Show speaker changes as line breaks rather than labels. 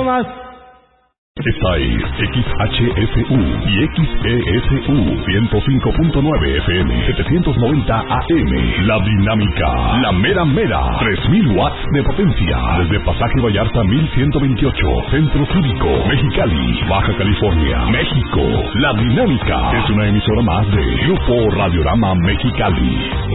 nomás.
Esta es XHSU y XESU 105.9 FM 790 AM. La Dinámica, la mera mera, 3000 watts de potencia. Desde Pasaje Vallarta 1128, Centro Cívico, Mexicali, Baja California, México. La Dinámica es una emisora más de Grupo Radiorama Mexicali.